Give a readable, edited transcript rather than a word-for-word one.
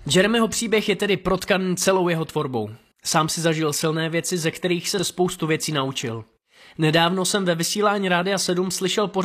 Jeremyho příběh je tedy protkaný celou jeho tvorbou. Sám si zažil silné věci, ze kterých se spoustu věcí naučil. Nedávno jsem ve vysílání Rádia 7 slyšel pořád